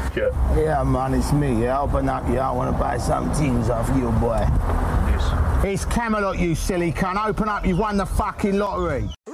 certificate? Yeah, man, it's me. Yeah, open up. Yeah, I want to buy some things off you, boy. Yes. It's Camelot, you silly cunt. Open up. You've won the fucking lottery.